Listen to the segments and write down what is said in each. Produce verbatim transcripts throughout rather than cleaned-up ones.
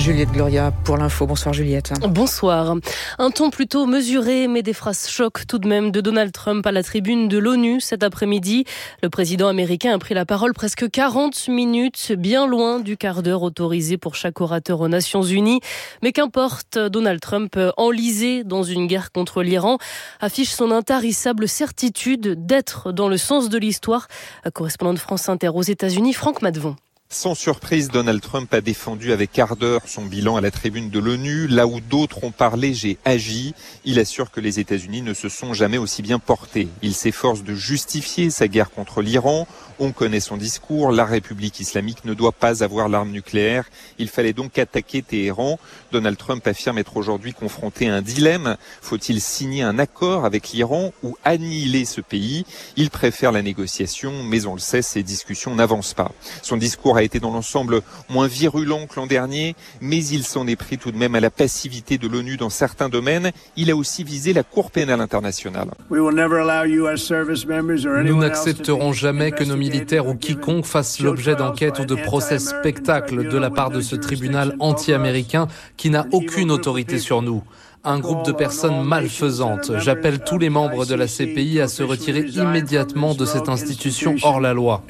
Juliette Gloria pour l'info. Bonsoir Juliette. Bonsoir. Un ton plutôt mesuré, mais des phrases choc tout de même de Donald Trump à la tribune de l'ONU cet après-midi. Le président américain a pris la parole presque quarante minutes, bien loin du quart d'heure autorisé pour chaque orateur aux Nations Unies. Mais qu'importe, Donald Trump, enlisé dans une guerre contre l'Iran, affiche son intarissable certitude d'être dans le sens de l'histoire. Correspondant de France Inter aux États-Unis, Franck Madvon. Sans surprise, Donald Trump a défendu avec ardeur son bilan à la tribune de l'ONU. Là où d'autres ont parlé, j'ai agi. Il assure que les États-Unis ne se sont jamais aussi bien portés. Il s'efforce de justifier sa guerre contre l'Iran. On connaît son discours. La République islamique ne doit pas avoir l'arme nucléaire. Il fallait donc attaquer Téhéran. Donald Trump affirme être aujourd'hui confronté à un dilemme. Faut-il signer un accord avec l'Iran ou annihiler ce pays? Il préfère la négociation, mais on le sait, ces discussions n'avancent pas. Son discours a été dans l'ensemble moins virulent que l'an dernier, mais il s'en est pris tout de même à la passivité de l'ONU dans certains domaines. Il a aussi visé la Cour pénale internationale. Nous n'accepterons jamais que nos militaires ou quiconque fasse l'objet d'enquêtes ou de procès spectacles de la part de ce tribunal anti-américain qui n'a aucune autorité sur nous. Un groupe de personnes malfaisantes. J'appelle tous les membres de la C P I à se retirer immédiatement de cette institution hors la loi.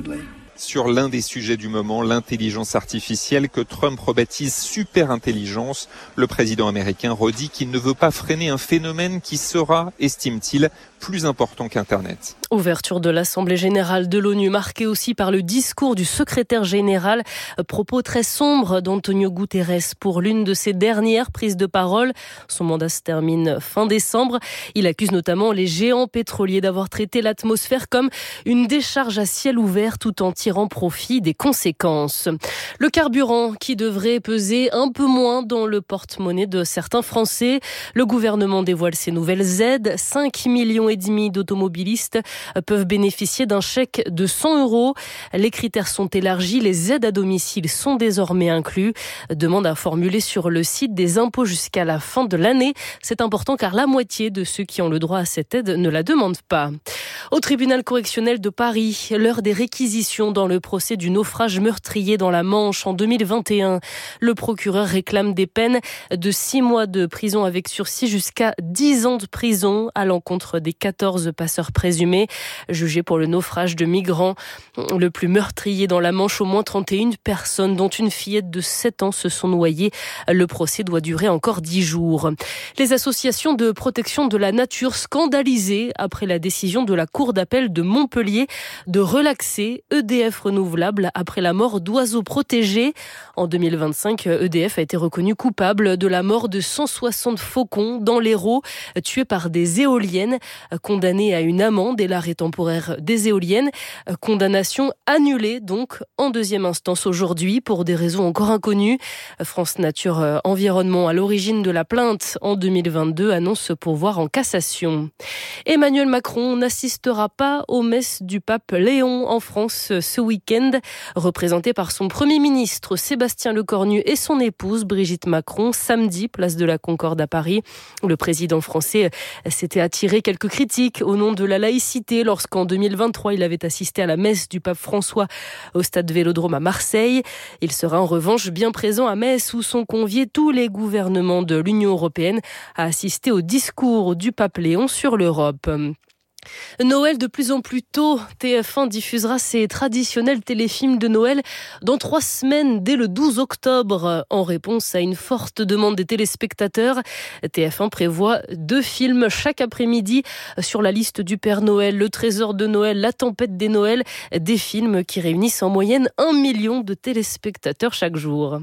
Sur l'un des sujets du moment, l'intelligence artificielle que Trump rebaptise super-intelligence. Le président américain redit qu'il ne veut pas freiner un phénomène qui sera, estime-t-il, plus important qu'Internet. Ouverture de l'Assemblée générale de l'ONU, marquée aussi par le discours du secrétaire général. Propos très sombres d'Antonio Guterres pour l'une de ses dernières prises de parole. Son mandat se termine fin décembre. Il accuse notamment les géants pétroliers d'avoir traité l'atmosphère comme une décharge à ciel ouvert tout en tirant profit des conséquences. Le carburant qui devrait peser un peu moins dans le porte-monnaie de certains Français. Le gouvernement dévoile ses nouvelles aides. cinq millions et demi d'automobilistes peuvent bénéficier d'un chèque de cent euros. Les critères sont élargis, les aides à domicile sont désormais inclus. Demande à formuler sur le site des impôts jusqu'à la fin de l'année. C'est important car la moitié de ceux qui ont le droit à cette aide ne la demandent pas. Au tribunal correctionnel de Paris, l'heure des réquisitions dans le procès du naufrage meurtrier dans la Manche en deux mille vingt et un. Le procureur réclame des peines de six mois de prison avec sursis jusqu'à dix ans de prison à l'encontre des quatorze passeurs présumés, jugés pour le naufrage de migrants. Le plus meurtrier dans la Manche, au moins trente et une personnes, dont une fillette de sept ans, se sont noyées. Le procès doit durer encore dix jours. Les associations de protection de la nature scandalisées après la décision de la Cour d'appel de Montpellier de relaxer E D F Renouvelable après la mort d'oiseaux protégés. En deux mille vingt-cinq, E D F a été reconnu coupable de la mort de cent soixante faucons dans l'Hérault, tués par des éoliennes. Condamné à une amende et l'arrêt temporaire des éoliennes. Condamnation annulée donc en deuxième instance aujourd'hui pour des raisons encore inconnues. France Nature Environnement, à l'origine de la plainte en deux mille vingt-deux, annonce pourvoir en cassation. Emmanuel Macron n'assistera pas aux messes du pape Léon en France ce week-end. Représenté par son Premier ministre Sébastien Lecornu et son épouse Brigitte Macron, samedi, place de la Concorde à Paris. Le président français s'était attiré quelques critiques au nom de la laïcité lorsqu'en deux mille vingt-trois, il avait assisté à la messe du pape François au stade Vélodrome à Marseille. Il sera en revanche bien présent à Metz où sont conviés tous les gouvernements de l'Union européenne à assister au discours du pape Léon sur l'Europe. Noël de plus en plus tôt, T F un diffusera ses traditionnels téléfilms de Noël dans trois semaines, dès le douze octobre. En réponse à une forte demande des téléspectateurs, T F un prévoit deux films chaque après-midi sur la liste du Père Noël, Le Trésor de Noël, La Tempête des Noëls, des films qui réunissent en moyenne un million de téléspectateurs chaque jour.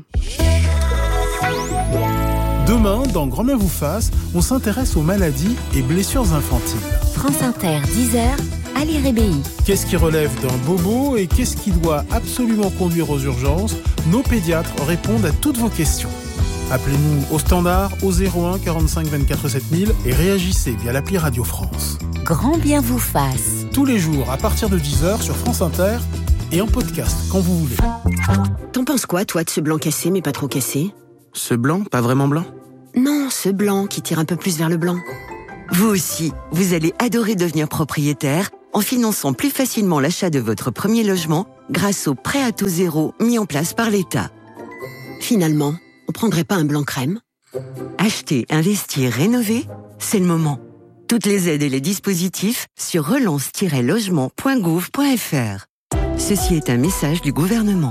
Demain, dans Grand-mère vous fasse, on s'intéresse aux maladies et blessures infantiles. France Inter, dix heures, Ali Rébéi. Qu'est-ce qui relève d'un bobo et qu'est-ce qui doit absolument conduire aux urgences? Nos pédiatres répondent à toutes vos questions. Appelez-nous au standard au zéro un quarante-cinq vingt-quatre sept mille et réagissez via l'appli Radio France. Grand bien vous fasse. Tous les jours à partir de dix heures sur France Inter et en podcast quand vous voulez. T'en penses quoi, toi, de ce blanc cassé mais pas trop cassé? Ce blanc, pas vraiment blanc? Non, ce blanc qui tire un peu plus vers le blanc. Vous aussi, vous allez adorer devenir propriétaire en finançant plus facilement l'achat de votre premier logement grâce au prêt à taux zéro mis en place par l'État. Finalement, prendrait pas un blanc crème ? Acheter, investir, rénover, c'est le moment. Toutes les aides et les dispositifs sur relance tiret logement point gouv point f r. Ceci est un message du gouvernement.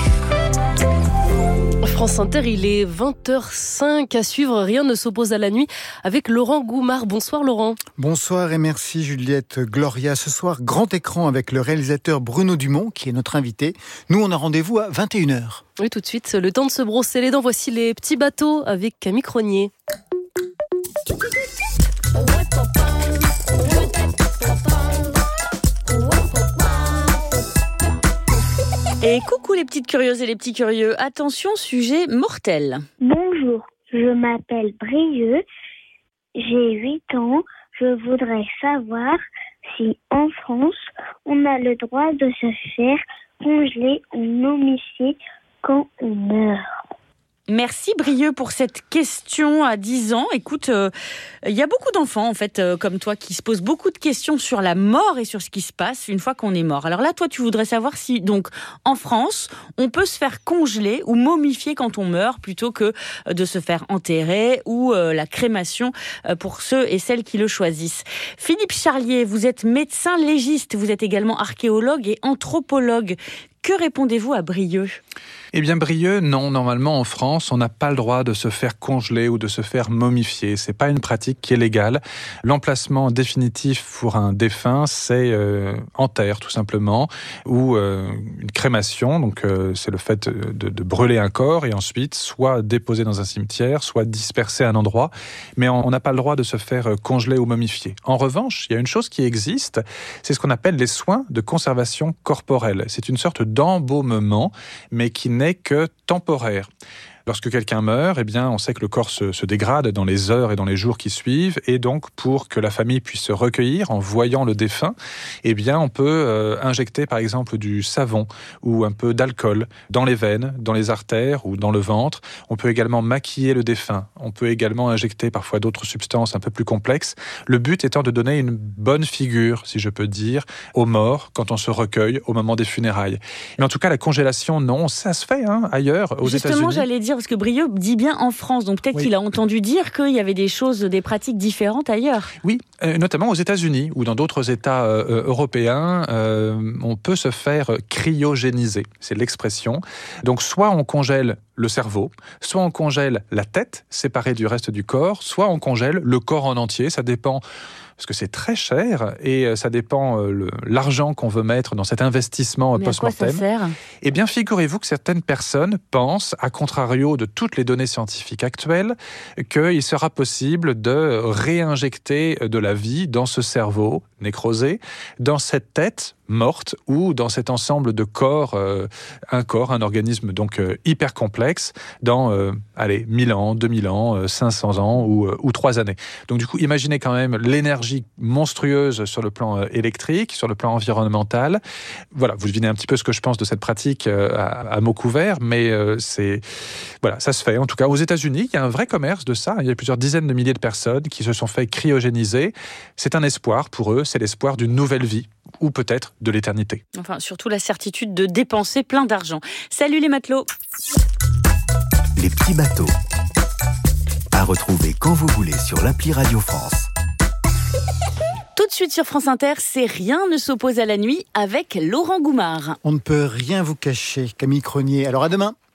France Inter, il est vingt heures cinq à suivre. Rien ne s'oppose à la nuit avec Laurent Goumard. Bonsoir Laurent. Bonsoir et merci Juliette. Gloria, ce soir, grand écran avec le réalisateur Bruno Dumont qui est notre invité. Nous, on a rendez-vous à vingt et une heures. Oui, tout de suite, le temps de se brosser les dents. Voici les petits bateaux avec Camille Cronier. Et coucou les petites curieuses et les petits curieux, attention, sujet mortel. Bonjour, je m'appelle Brieux, j'ai huit ans, je voudrais savoir si en France, on a le droit de se faire congeler ou momifier quand on meurt. Merci Brieux pour cette question à dix ans. Écoute, il euh, y a beaucoup d'enfants en fait euh, comme toi qui se posent beaucoup de questions sur la mort et sur ce qui se passe une fois qu'on est mort. Alors là, toi, tu voudrais savoir si donc en France, on peut se faire congeler ou momifier quand on meurt plutôt que de se faire enterrer ou euh, la crémation euh, pour ceux et celles qui le choisissent. Philippe Charlier, vous êtes médecin légiste, vous êtes également archéologue et anthropologue. Que répondez-vous à Brieux ? Eh bien, Brieux, non, normalement en France, on n'a pas le droit de se faire congeler ou de se faire momifier. C'est pas une pratique qui est légale. L'emplacement définitif pour un défunt, c'est euh, en terre, tout simplement, ou euh, une crémation. Donc, euh, c'est le fait de, de brûler un corps et ensuite soit déposer dans un cimetière, soit disperser à un endroit. Mais on n'a pas le droit de se faire congeler ou momifier. En revanche, il y a une chose qui existe, c'est ce qu'on appelle les soins de conservation corporelle. C'est une sorte d'embaumement, mais qui n'est que temporaire. Lorsque quelqu'un meurt, eh bien, on sait que le corps se, se dégrade dans les heures et dans les jours qui suivent, et donc pour que la famille puisse se recueillir en voyant le défunt, eh bien, on peut euh, injecter par exemple du savon ou un peu d'alcool dans les veines, dans les artères ou dans le ventre. On peut également maquiller le défunt. On peut également injecter parfois d'autres substances un peu plus complexes. Le but étant de donner une bonne figure, si je peux dire, aux morts quand on se recueille au moment des funérailles. Mais en tout cas, la congélation, non, ça se fait hein, ailleurs, aux Justement, États-Unis. J'allais dire parce que Brieux dit bien en France, donc peut-être oui. qu'il a entendu dire qu'il y avait des choses, des pratiques différentes ailleurs. Oui, euh, notamment aux États-Unis ou dans d'autres États euh, européens, euh, on peut se faire cryogéniser, c'est l'expression. Donc soit on congèle le cerveau, soit on congèle la tête séparée du reste du corps, soit on congèle le corps en entier, ça dépend... parce que c'est très cher et ça dépend le, l'argent qu'on veut mettre dans cet investissement Mais post-mortem. À quoi ça sert ? Eh bien, figurez-vous que certaines personnes pensent, à contrario de toutes les données scientifiques actuelles, qu'il sera possible de réinjecter de la vie dans ce cerveau nécrosé, dans cette tête morte ou dans cet ensemble de corps, euh, un corps, un organisme donc euh, hyper complexe, dans, euh, allez, mille ans, deux mille ans, euh, cinq cents ans ou, euh, ou trois années. Donc du coup, imaginez quand même l'énergie monstrueuse sur le plan euh, électrique, sur le plan environnemental. Voilà, vous devinez un petit peu ce que je pense de cette pratique euh, à, à mots couverts, mais euh, c'est... Voilà, ça se fait. En tout cas, aux États-Unis, il y a un vrai commerce de ça. Il y a plusieurs dizaines de milliers de personnes qui se sont fait cryogéniser. C'est un espoir pour eux, c'est l'espoir d'une nouvelle vie, ou peut-être de l'éternité. Enfin, surtout la certitude de dépenser plein d'argent. Salut les matelots. Les petits bateaux. À retrouver quand vous voulez sur l'appli Radio France. Tout de suite sur France Inter, c'est Rien ne s'oppose à la nuit avec Laurent Goumard. On ne peut rien vous cacher, Camille Cronier. Alors à demain.